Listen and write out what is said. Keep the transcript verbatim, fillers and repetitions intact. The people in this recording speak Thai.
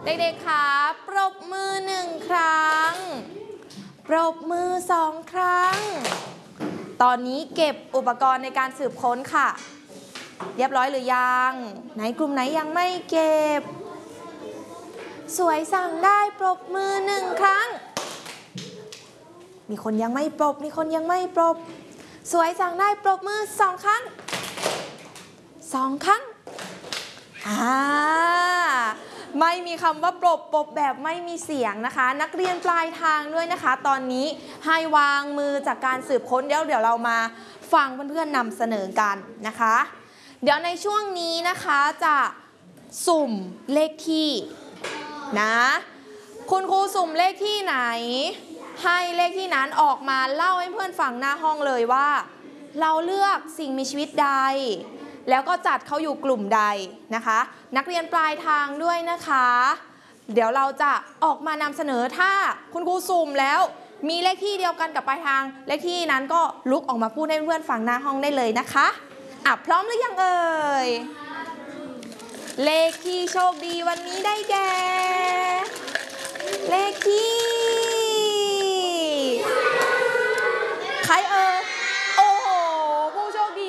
เด็กๆคะปรบมือหนึ่งครั้งปรบมือสองครั้งตอนนี้เก็บอุปกรณ์ในการสืบค้นค่ะเรียบร้อยหรือยังไหนกลุ่มไหนยังไม่เก็บสวยสั่งได้ปรบมือหนึ่งครั้งมีคนยังไม่ปรบมีคนยังไม่ปรบสวยสั่งได้ปรบมือสองครั้งสองครั้งอ่าไม่มีคำว่าปรบปรบแบบไม่มีเสียงนะคะนักเรียนปลายทางด้วยนะคะตอนนี้ให้วางมือจากการสืบค้นเดี๋ยวเดี๋ยวเรามาฟังเพื่อนๆนำเสนอกันนะคะเดี๋ยวในช่วงนี้นะคะจะสุ่มเลขที่นะคุณครูสุ่มเลขที่ไหนให้เลขที่นั้นออกมาเล่าให้เพื่อนฟังหน้าห้องเลยว่าเราเลือกสิ่งมีชีวิตใดแล้วก็จัดเขาอยู่กลุ่มใดนะคะนักเรียนปลายทางด้วยนะคะเดี๋ยวเราจะออกมานำเสนอถ้าคุณครูสุ่มแล้วมีเลขที่เดียวกันกับปลายทางเลขที่นั้นก็ลุกออกมาพูดให้เพื่อนฟังหน้าห้องได้เลยนะคะอ่ะพร้อมหรือยังเอ่ยเลขที่โชคดีวันนี้ได้แก่เลขที่